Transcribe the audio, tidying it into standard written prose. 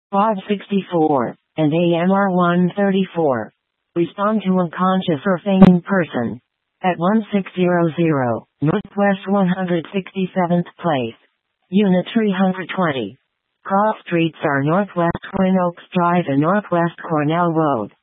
Pod 64, and AMR 134. Respond to unconscious or fainting person. At 1600, Northwest 167th Place. Unit 320. Cross streets are Northwest Twin Oaks Drive and Northwest Cornell Road.